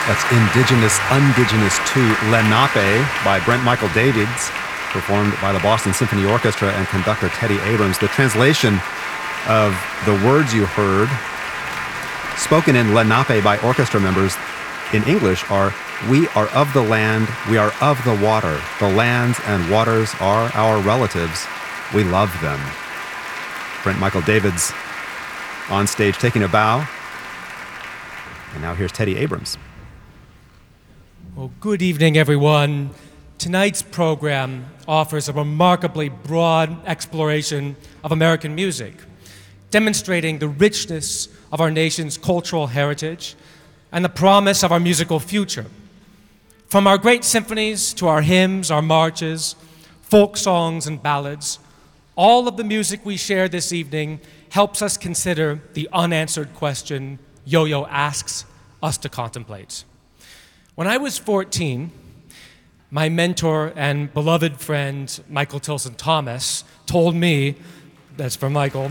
That's Indigenous, Undigenous to Lenape by Brent Michael Davids, performed by the Boston Symphony Orchestra and conductor Teddy Abrams. The translation of the words you heard, spoken in Lenape by orchestra members in English, are, "We are of the land, we are of the water. The lands and waters are our relatives. We love them." Brent Michael Davids on stage taking a bow. And now here's Teddy Abrams. Well, good evening, everyone. Tonight's program offers a remarkably broad exploration of American music, demonstrating the richness of our nation's cultural heritage and the promise of our musical future. From our great symphonies to our hymns, our marches, folk songs, and ballads, all of the music we share this evening helps us consider the unanswered question Yo-Yo asks us to contemplate. When I was 14, my mentor and beloved friend, Michael Tilson Thomas, told me, that's for Michael,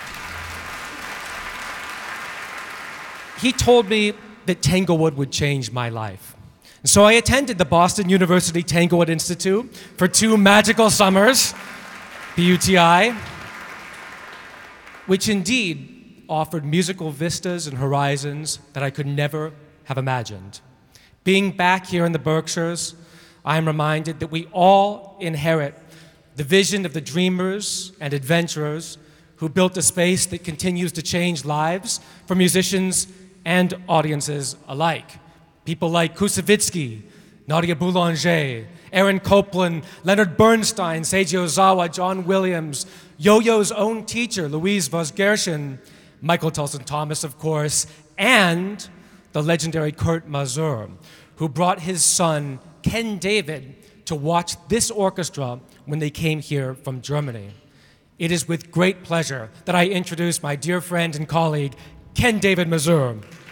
he told me that Tanglewood would change my life. So I attended the Boston University Tanglewood Institute for 2 magical summers, BUTI, which indeed offered musical vistas and horizons that I could never have imagined. Being back here in the Berkshires, I am reminded that we all inherit the vision of the dreamers and adventurers who built a space that continues to change lives for musicians and audiences alike. People like Kusevitsky, Nadia Boulanger, Aaron Copland, Leonard Bernstein, Seiji Ozawa, John Williams, Yo-Yo's own teacher, Louise Vosgershon, Michael Tilson Thomas, of course, and the legendary Kurt Masur, who brought his son, Ken David, to watch this orchestra when they came here from Germany. It is with great pleasure that I introduce my dear friend and colleague, Ken David Masur.